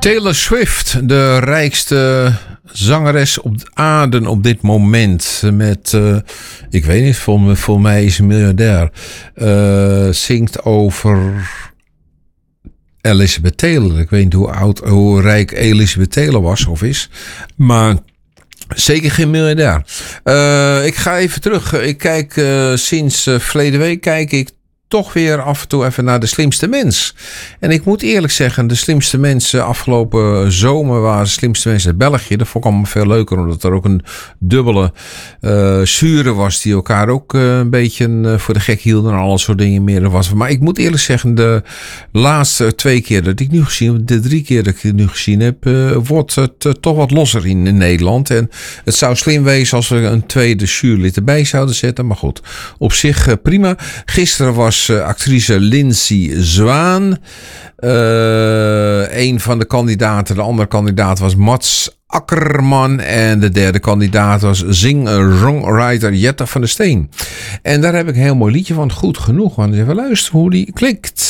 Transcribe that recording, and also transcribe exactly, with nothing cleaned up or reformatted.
Taylor Swift, de rijkste zangeres op aarde op dit moment. Met, uh, ik weet niet, voor, voor mij is een miljardair. Uh, zingt over Elizabeth Taylor. Ik weet niet hoe oud, hoe rijk Elizabeth Taylor was of is. Maar zeker geen miljardair. Uh, ik ga even terug. Ik kijk uh, sinds uh, verleden week kijk ik toch weer af en toe even naar De Slimste Mens. En ik moet eerlijk zeggen, De Slimste Mensen afgelopen zomer waren De Slimste Mensen uit België. Dat vond ik allemaal veel leuker, omdat er ook een dubbele uh, jury was die elkaar ook uh, een beetje uh, voor de gek hielden en alle soort dingen meer was. Maar ik moet eerlijk zeggen, de laatste twee keer dat ik nu gezien, de drie keer dat ik het nu gezien heb, uh, wordt het uh, toch wat losser in, in Nederland. En het zou slim wezen als we een tweede jurylid erbij zouden zetten. Maar goed, op zich uh, prima. Gisteren was Uh, actrice Lindsay Zwaan. Uh, een van de kandidaten, de andere kandidaat was Mats Akkerman. En de derde kandidaat was zing-songwriter Jette van der Steen. En daar heb ik een heel mooi liedje van, Goed Genoeg. Want even luisteren hoe die klinkt.